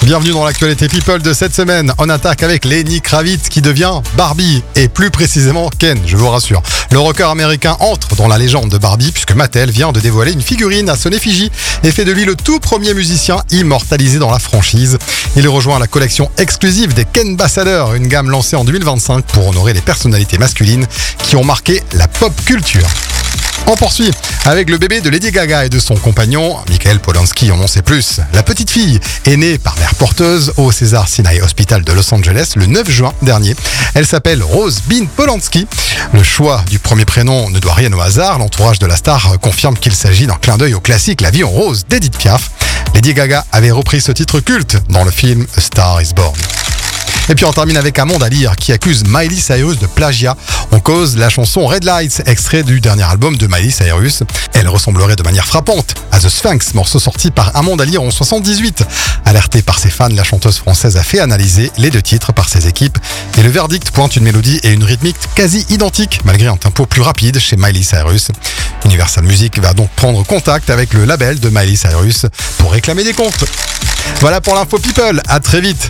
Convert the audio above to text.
Bienvenue dans l'actualité People de cette semaine. On attaque avec Lenny Kravitz qui devient Barbie et plus précisément Ken, je vous rassure. Le rocker américain entre dans la légende de Barbie puisque Mattel vient de dévoiler une figurine à son effigie et fait de lui le tout premier musicien immortalisé dans la franchise. Il rejoint la collection exclusive des Ken Ambassadors, une gamme lancée en 2025 pour honorer les personnalités masculines qui ont marqué la pop culture. On poursuit avec le bébé de Lady Gaga et de son compagnon, Michael Polanski, on en sait plus. La petite fille est née par mère porteuse au César Sinai Hospital de Los Angeles le 9 juin dernier. Elle s'appelle Rose Bean Polanski. Le choix du premier prénom ne doit rien au hasard. L'entourage de la star confirme qu'il s'agit d'un clin d'œil au classique La vie en rose d'Edith Piaf. Lady Gaga avait repris ce titre culte dans le film A Star is Born. Et puis on termine avec Amanda Lear qui accuse Miley Cyrus de plagiat. On cause la chanson Red Lights, extrait du dernier album de Miley Cyrus. Elle ressemblerait de manière frappante à The Sphinx, morceau sorti par Amanda Lear en 1978. Alertée par ses fans, la chanteuse française a fait analyser les deux titres par ses équipes. Et le verdict pointe une mélodie et une rythmique quasi identiques, malgré un tempo plus rapide chez Miley Cyrus. Universal Music va donc prendre contact avec le label de Miley Cyrus pour réclamer des comptes. Voilà pour l'info People, à très vite.